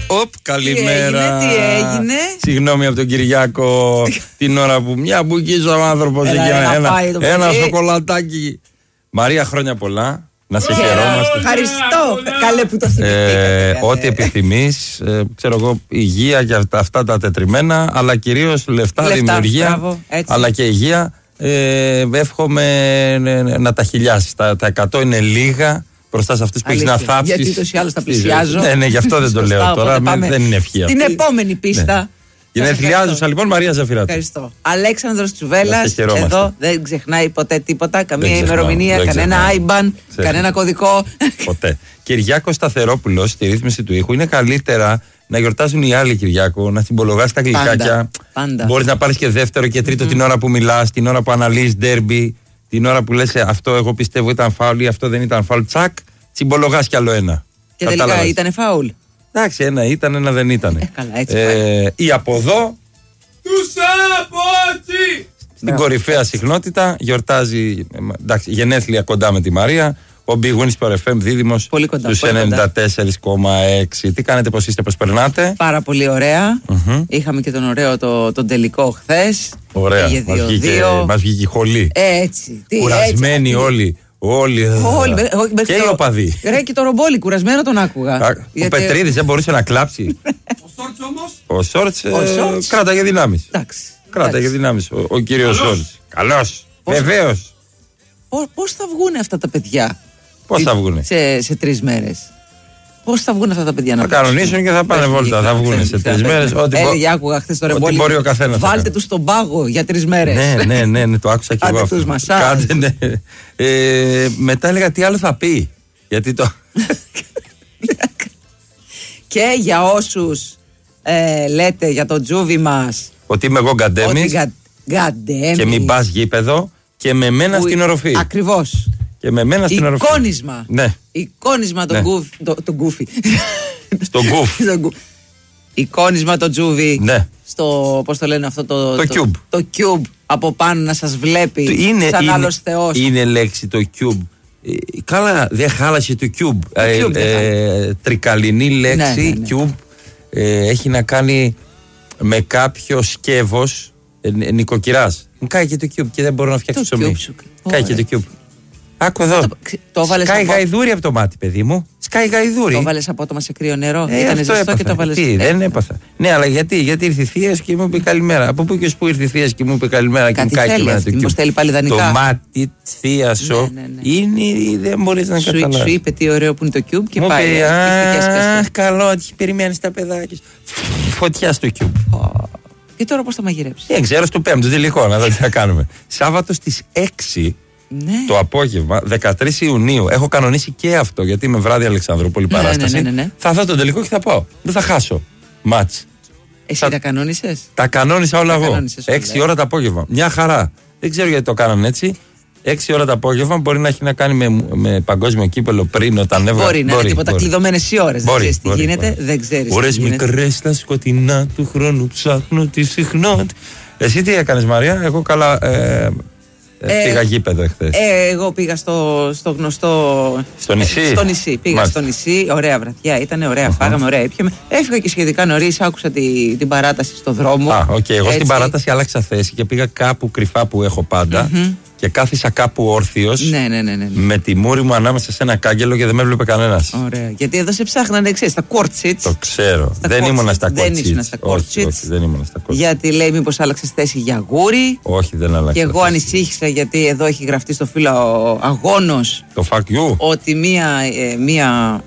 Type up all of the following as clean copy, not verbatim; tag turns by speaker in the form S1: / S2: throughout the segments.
S1: Καλημέρα.
S2: Τι έγινε.
S1: Συγγνώμη από τον Κυριάκο. Την ώρα που μια μπουκίζα ο άνθρωπος ένα σοκολατάκι. Μαρία, χρόνια πολλά. Να σε χαιρόμαστε.
S2: Ευχαριστώ. Καλέ που το θυμηθήκατε.
S1: Ό,τι επιθυμείς, ξέρω εγώ, υγεία για αυτά τα τετριμένα, αλλά κυρίως λεφτά, δημιουργία,
S2: μπράβο,
S1: αλλά και υγεία. Εύχομαι να τα χιλιάσεις. Τα 100 είναι λίγα μπροστά σε αυτούς που έχεις να θάψεις.
S2: Γιατί ούτως ή άλλως τα πλησιάζω.
S1: Ναι, γι' αυτό δεν το λέω τώρα. Δεν είναι ευχή.
S2: Την επόμενη πίστα.
S1: Γενεθλιάζουσα λοιπόν Μαρία Ζαφυράτου.
S2: Ευχαριστώ. Αλέξανδρος Τσουβέλλας, εδώ δεν ξεχνάει ποτέ τίποτα, καμία ημερομηνία, κανένα IBAN, κανένα κωδικό.
S1: Ποτέ. Κυριάκο Σταθερόπουλος στη ρύθμιση του ήχου. Είναι καλύτερα να γιορτάζουν οι άλλοι, Κυριάκο, να συμπολογάς τα γλυκάκια. Μπορείς να πάρεις και δεύτερο και τρίτο την ώρα που μιλάς, την ώρα που αναλύεις ντέρμπι, την ώρα που λες αυτό εγώ πιστεύω ήταν φάουλ ή αυτό δεν ήταν φάουλ. Τσακ, συμπολογάς κι άλλο ένα.
S2: Και τελικά ήτανε φάουλ.
S1: Εντάξει, ένα ήταν, ένα δεν ήταν.
S2: Καλά, έτσι πάει.
S1: Ή από εδώ.
S3: Τους απότσι!
S1: Στην κορυφαία συχνότητα γιορτάζει. Εντάξει, γενέθλια κοντά με τη Μαρία. Ο Big Wins Sport FM δίδυμος στους 94,6. Τι κάνετε, πώς είστε, πώς περνάτε?
S2: Πάρα πολύ ωραία. Είχαμε και τον ωραίο τον τελικό χθες.
S1: Ωραία. Μας βγήκε η χολή.
S2: Έτσι.
S1: Κουρασμένοι όλοι. Όλοι. Και οι οπαδοί.
S2: Ρε, και το ρομπόλι, κουρασμένο τον άκουγα.
S1: Ο Πετρίδης δεν μπορούσε να κλάψει. Ο Σόρτς κράταγε δυνάμεις. Κράταγε δυνάμεις ο κύριος Σόρτς. Καλός. Βεβαίως.
S2: Πώς θα βγουνε αυτά τα παιδιά?
S1: Πώς θα βγουνε?
S2: Σε 3 μέρες. Πώς θα βγουν αυτά τα παιδιά να
S1: θα κανονίσουν και θα πάνε βόλτα. Θα βγουν σε 3 μέρες.
S2: Έλεγε, άκουγα χθες το ρεμπόλι.
S1: Μπορεί ο καθένας.
S2: Βάλτε τους στον πάγο για 3 μέρες.
S1: Ναι, το άκουσα και εγώ αυτό.
S2: Κάντε τους μασάζ.
S1: Μετά έλεγα τι άλλο θα πει. Γιατί το.
S2: Και για όσους λέτε για το τζούβι μας
S1: ότι είμαι εγώ γκαντέμις και μην πας γήπεδο και με μένα στην οροφή.
S2: Ακριβώς.
S1: Και με μένα στην οροφή.
S2: Εικόνισμα.
S1: Ναι.
S2: Εικόνισμα τον γκούφι.
S1: Στον γκούφ.
S2: Εικόνισμα το τζούβι.
S1: Ναι.
S2: Στο, πώς το λένε αυτό
S1: το cube.
S2: Το cube από πάνω να σας βλέπει σαν άλλος θεός.
S1: Είναι λέξη το cube. Καλά, δεν χάλασε το cube. Τρικαλινή λέξη cube. Έχει να κάνει με κάποιο σκεύος νοικοκυράς. Μου κάει και το cube και δεν μπορώ να φτιάξω ψωμί. Κάει και το cube. Άκου εδώ. Σκάει γαϊδούρι από το μάτι, παιδί μου. Σκάει γαϊδούρι.
S2: Το βάλες απότομα σε κρύο νερό. Ήταν ζεστό και το βάλες.
S1: Τι, δεν έπαθα. Ναι, αλλά γιατί ήρθε η θεία και μου είπε καλημέρα. Από πού και που ήρθε η θεία και μου είπε καλημέρα και μου κάει και εμένα το cube.
S2: Θέλει πάλι δανεικά.
S1: Το μάτι τη θεία σου είναι, δεν μπορείς να καταλάβεις.
S2: Σου είπε τι ωραίο που είναι το cube και πάει.
S1: Αχ, καλό, τι περιμένεις τα παιδάκια. Φωτιά στο cube.
S2: Και τώρα πώς θα μαγειρέψεις?
S1: Δεν ξέρω, στο 5ο τελικό, να δω τι θα κάνουμε. Σάββατο στις 6 το απόγευμα, 13 Ιουνίου. Έχω κανονίσει και αυτό γιατί είμαι βράδυ Αλεξανδρούπολη παράσταση. Θα δω τον τελικό και θα πάω. Δεν θα χάσω μάτς.
S2: Εσύ τα κανόνισες?
S1: Τα κανόνισα όλα εγώ. 6 ώρα το απόγευμα. Μια χαρά. Δεν ξέρω γιατί το κάνανε έτσι. 6 ώρα το απόγευμα μπορεί να έχει να κάνει με παγκόσμιο κύπελο πριν όταν έβγαλε.
S2: Μπορεί να είναι τίποτα κλειδωμένες οι ώρες. Δεν ξέρεις τι γίνεται. Δεν ξέρεις.
S1: Ώρες μικρές στα σκοτεινά του χρόνου ψάχνω τη συχνότητα. Εσύ τι έκανες, Μαρία? Εγώ καλά. Πήγα γήπεδο εχθές.
S2: Εγώ πήγα στο γνωστό.
S1: Στο νησί.
S2: Στο νησί. Πήγα στο νησί. Ωραία βραδιά. Ήταν ωραία. Φάγαμε, ωραία ήπιαμε. Έφυγα και σχετικά νωρίς. Άκουσα την παράταση στο δρόμο.
S1: Εγώ στην παράταση άλλαξα θέση και πήγα κάπου κρυφά που έχω πάντα. Και κάθισα κάπου όρθιος.
S2: Ναι.
S1: Με τη μούρη μου ανάμεσα σε ένα κάγκελο και δεν με έβλεπε κανένας.
S2: Ωραία. Γιατί εδώ σε ψάχνανε, ξέρεις, στα court seats.
S1: Το ξέρω. Δεν ήμουνα στα court seats.
S2: Όχι,
S1: δεν ήμουνα στα court seats.
S2: Γιατί λέει, μήπως άλλαξες θέση για γούρι.
S1: Όχι, δεν άλλαξα.
S2: Και εγώ ανησύχησα γιατί εδώ έχει γραφτεί στο φύλλο αγώνος.
S1: Το fuck you.
S2: Ότι μία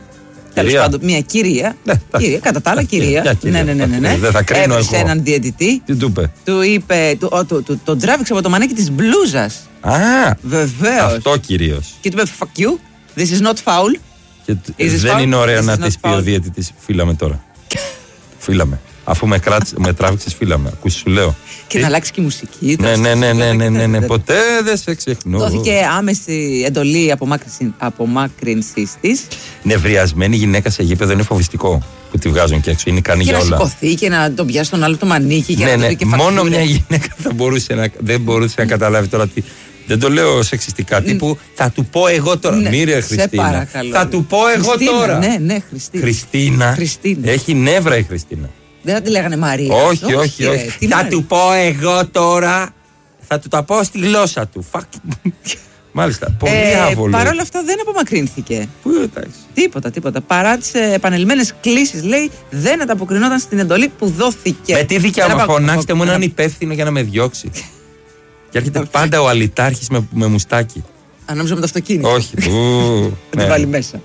S2: κυρία. Κατά τα άλλα κυρία. Ναι.
S1: Δεν θα κρίνω εγώ.
S2: Έβρισε έναν διαιτητή.
S1: Τι του είπε?
S2: Του είπε, τον τράβηξε από το μανίκι της μπλούζας. Βεβαίως.
S1: Αυτό κυρίως.
S2: Και του είπε fuck you, this is not foul.
S1: Δεν είναι ωραίο να της πει ο διαιτητής φύλαμε τώρα. Φύλαμε. Αφού με τράβηξες φύλαμε. Ακούσεις, σου λέω.
S2: Και να αλλάξει και η μουσική.
S1: Ναι. Ποτέ δεν σε ξεχνώ.
S2: Δόθηκε άμεση εντολή απομάκρυνσης της.
S1: Νευριασμένη γυναίκα σε γήπεδο είναι φοβιστικό. Που τη βγάζουν και έξω. Είναι ικανή για όλα.
S2: Και να σηκωθεί και να τον πιάσει τον άλλο το μανίκι.
S1: Μόνο μια γυναίκα δεν μπορούσε να καταλάβει τώρα τι. Δεν το λέω σεξιστικά. Τύπου θα του πω εγώ τώρα.
S2: Ναι,
S1: Μύρε Χριστίνα. Θα του πω εγώ τώρα.
S2: Ναι, Χριστίνα.
S1: Έχει νεύρα η Χριστίνα.
S2: Δεν θα τη λέγανε Μαρία.
S1: Όχι. Θα του πω εγώ τώρα. Θα του τα πω στη γλώσσα του. Μάλιστα. Πολύ άβολο.
S2: Παρ' όλα αυτά δεν απομακρύνθηκε.
S1: Πού εντάξει.
S2: Τίποτα. Παρά τις επανελειμμένες κλήσεις, λέει, δεν ανταποκρινόταν στην εντολή που δόθηκε.
S1: Με τι δικαίωμα φωνάξτε μου έναν υπεύθυνο για να με διώξει. Και έρχεται πάντα ο αλητάρχης με μουστάκι.
S2: Νόμιζα με το αυτοκίνητο.
S1: Όχι.
S2: Να το βάλει μέσα.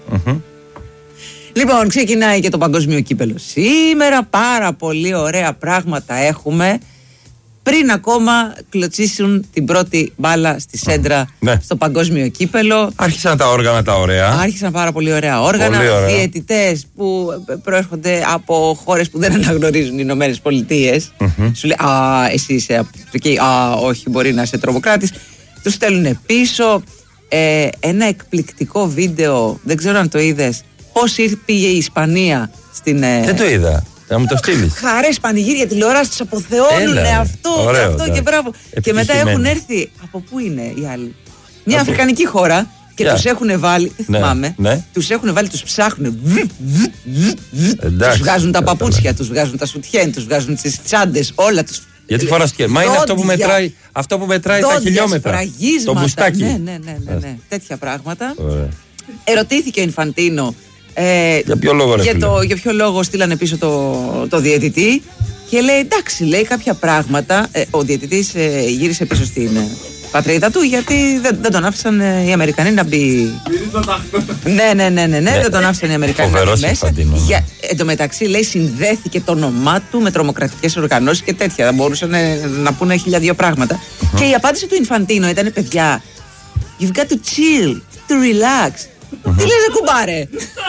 S2: Λοιπόν, ξεκινάει και το παγκόσμιο κύπελο σήμερα. Πάρα πολύ ωραία πράγματα έχουμε. Πριν ακόμα κλωτσίσουν την πρώτη μπάλα στη σέντρα στο παγκόσμιο κύπελο.
S1: Άρχισαν τα όργανα τα ωραία.
S2: Άρχισαν πάρα πολύ ωραία όργανα. Διαιτητές που προέρχονται από χώρες που δεν αναγνωρίζουν οι Ηνωμένες Πολιτείες. Σου λέει, εσύ είσαι από εκεί. Όχι, μπορεί να είσαι τρομοκράτης. Τους στέλνουν πίσω. Ένα εκπληκτικό βίντεο, δεν ξέρω αν το είδες. Πώς πήγε η Ισπανία στην.
S1: Δεν το είδα. Θα μου το στείλεις.
S2: Χαρές, πανηγύρια, τηλεόραση, τους αποθεώνουν αυτό και μπράβο. Και μετά έχουν έρθει. Από πού είναι οι άλλοι? Μια αφρικανική χώρα και τους έχουν βάλει. Δεν θυμάμαι. Τους έχουν βάλει, τους ψάχνουν. Τους βγάζουν τα παπούτσια, τους βγάζουν τα σουτιέν, τους βγάζουν τις τσάντες, όλα τους.
S1: Γιατί φοράς και. Μα είναι αυτό που μετράει τα χιλιόμετρα. Το μπουστάκι.
S2: Ναι. Τέτοια πράγματα. Ερωτήθηκε ο Ινφαντίνο.
S1: Για ποιο λόγο,
S2: για ποιο λόγο στείλανε πίσω το διαιτητή. Και λέει, εντάξει, λέει κάποια πράγματα. Ο διαιτητής γύρισε πίσω στην πατρίδα του, γιατί δεν τον άφησαν οι Αμερικανοί να μπει. Ναι, δεν τον άφησαν οι Αμερικανοί να μπει μέσα. Εν τω μεταξύ, λέει, συνδέθηκε το όνομά του με τρομοκρατικές οργανώσεις και τέτοια. Μπορούσαν να πούνε 1002 πράγματα. Και η απάντηση του Ινφαντίνο ήταν, παιδιά, you've got to chill, to relax. Τι λες ρε κουμπάρε?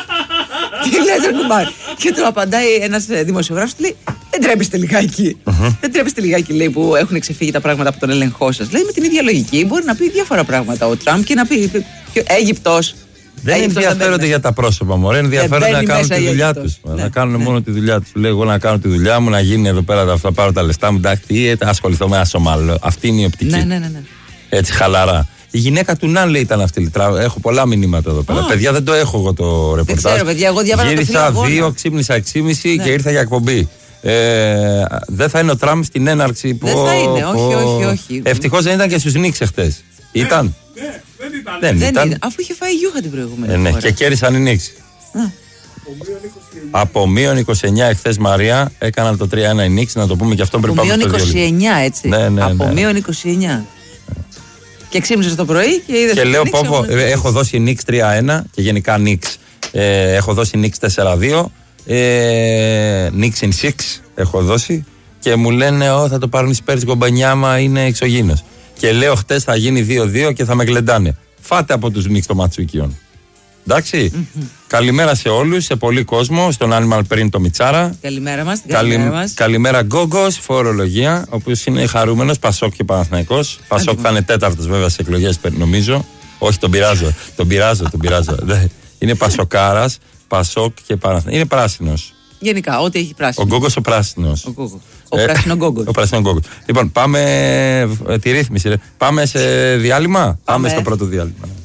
S2: Και του απαντάει ένας δημοσιογράφος, του λέει, δεν τρέπεστε λιγάκι. Δεν τρέπεστε λιγάκι, λέει, που έχουν ξεφύγει τα πράγματα από τον έλεγχό σας. Λέει, με την ίδια λογική μπορεί να πει διάφορα πράγματα ο Τραμπ και να πει Αίγυπτος.
S1: Δεν ενδιαφέρονται για τα πρόσωπα μου. Ενδιαφέρονται να κάνουν τη δουλειά τους. Να κάνουν μόνο τη δουλειά τους. Λέει, εγώ να κάνω τη δουλειά μου, να γίνει εδώ πέρα αυτά, πάρω τα λεφτά μου. Εντάξει, ασχοληθώ με ένα Σομάλο. Αυτή είναι η οπτική.
S2: Ναι.
S1: Έτσι χαλαρά. Η γυναίκα του Ναν, λέει, ήταν αυτή. Έχω πολλά μηνύματα εδώ πέρα. Παιδιά, δεν το έχω εγώ το ρεπορτάζ.
S2: Δεν ξέρω, παιδιά, εγώ διάβασα.
S1: Γύρισα 2, ξύπνησα 6.30 και ήρθα για εκπομπή. Δεν θα είναι ο Τραμπ στην έναρξη που.
S2: Δεν θα είναι, όχι.
S1: Ευτυχώς δεν ήταν και στους Νίξ εχθές. Ήταν.
S3: Δεν
S2: ήταν. Αφού είχε φάει γιούχα την προηγούμενη φορά.
S1: Και κέρδισαν οι Νίξ. Από μείον 29 εχθές, Μαρία, έκαναν το 3-1 οι Νίξ, να το πούμε και αυτό πριν πάμε στο διάλειμμα.
S2: Από μείον 29, έτσι. Από μείον 29. Και ξύπνησες το πρωί και είδες.
S1: Και λέω, έχω δώσει Νίξ 3-1 και γενικά Νίξ. Έχω δώσει Νίξ 4-2. Νίξ in 6 έχω δώσει. Και μου λένε, θα το πάρουν οι Spurs κομπανιάμα, είναι εξωγήινος. Και λέω, χτες θα γίνει 2-2 και θα με γλεντάνε. Φάτε από τους Νίξ το Ματσουικιόν. Εντάξει. Καλημέρα σε όλους, σε πολύ κόσμο, στον Animal Print το Μιτσάρα.
S2: Καλημέρα μας.
S1: Καλημέρα Γκόγκος, φορολογία, ο οποίος είναι χαρούμενος, Πασόκ και Παναθηναϊκός. Πασόκ θα είναι τέταρτος βέβαια στις εκλογές, νομίζω. Όχι, τον πειράζω. Είναι Πασοκάρας, Πασόκ και Παναθηναϊκός. Είναι πράσινος.
S2: Γενικά, ό,τι έχει πράσινο.
S1: Ο Γκόγκος ο πράσινος.
S2: Ο πράσινο Γκόγκος.
S1: Λοιπόν, πάμε τη ρύθμιση. Πάμε σε διάλειμμα. Πάμε στο πρώτο διάλειμμα.